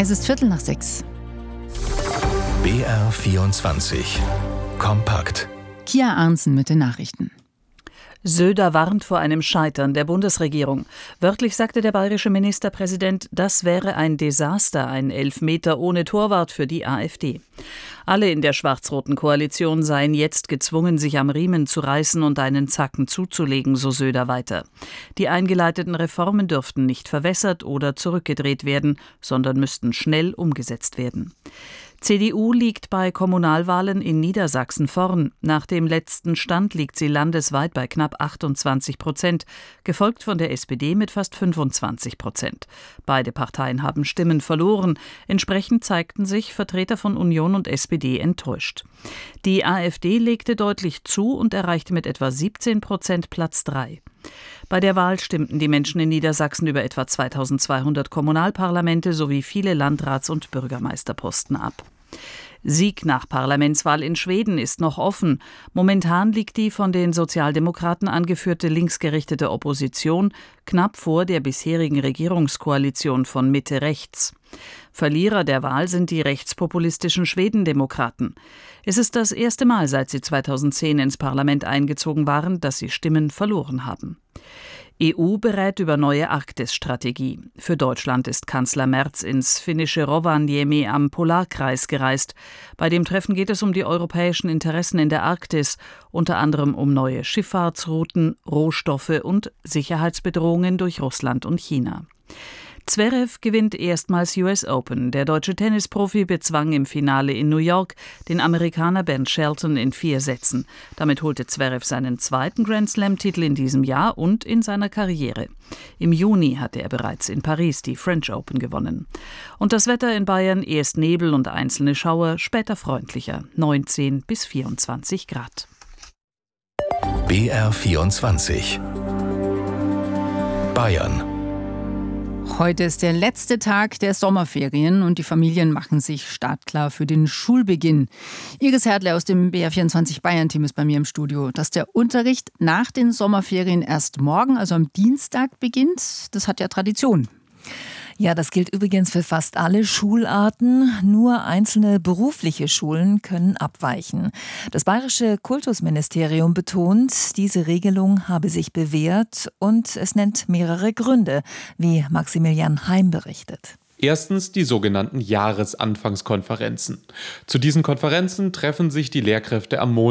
Es ist 5:45. BR24 Kompakt. Kia Arntzen mit den Nachrichten. Söder warnt vor einem Scheitern der Bundesregierung. Wörtlich sagte der bayerische Ministerpräsident, das wäre ein Desaster, ein Elfmeter ohne Torwart für die AfD. Alle in der schwarz-roten Koalition seien jetzt gezwungen, sich am Riemen zu reißen und einen Zacken zuzulegen, so Söder weiter. Die eingeleiteten Reformen dürften nicht verwässert oder zurückgedreht werden, sondern müssten schnell umgesetzt werden. CDU liegt bei Kommunalwahlen in Niedersachsen vorn. Nach dem letzten Stand liegt sie landesweit bei knapp 28%, gefolgt von der SPD mit fast 25%. Beide Parteien haben Stimmen verloren. Entsprechend zeigten sich Vertreter von Union und SPD enttäuscht. Die AfD legte deutlich zu und erreichte mit etwa 17% Platz 3. Bei der Wahl stimmten die Menschen in Niedersachsen über etwa 2200 Kommunalparlamente sowie viele Landrats- und Bürgermeisterposten ab. Sieg nach Parlamentswahl in Schweden ist noch offen. Momentan liegt die von den Sozialdemokraten angeführte linksgerichtete Opposition knapp vor der bisherigen Regierungskoalition von Mitte-Rechts. Verlierer der Wahl sind die rechtspopulistischen Schwedendemokraten. Es ist das erste Mal, seit sie 2010 ins Parlament eingezogen waren, dass sie Stimmen verloren haben. EU berät über neue Arktis-Strategie. Für Deutschland ist Kanzler Merz ins finnische Rovaniemi am Polarkreis gereist. Bei dem Treffen geht es um die europäischen Interessen in der Arktis, unter anderem um neue Schifffahrtsrouten, Rohstoffe und Sicherheitsbedrohungen durch Russland und China. Zverev gewinnt erstmals US Open. Der deutsche Tennisprofi bezwang im Finale in New York den Amerikaner Ben Shelton in 4 Sätzen. Damit holte Zverev seinen zweiten Grand-Slam-Titel in diesem Jahr und in seiner Karriere. Im Juni hatte er bereits in Paris die French Open gewonnen. Und das Wetter in Bayern, erst Nebel und einzelne Schauer, später freundlicher, 19 bis 24 Grad. BR24 Bayern. Heute ist der letzte Tag der Sommerferien und die Familien machen sich startklar für den Schulbeginn. Iris Herdle aus dem BR24 Bayern-Team ist bei mir im Studio. Dass der Unterricht nach den Sommerferien erst morgen, also am Dienstag, beginnt, das hat ja Tradition. Ja, das gilt übrigens für fast alle Schularten. Nur einzelne berufliche Schulen können abweichen. Das Bayerische Kultusministerium betont, diese Regelung habe sich bewährt und es nennt mehrere Gründe, wie Maximilian Heim berichtet. Erstens die sogenannten Jahresanfangskonferenzen. Zu diesen Konferenzen treffen sich die Lehrkräfte am Montag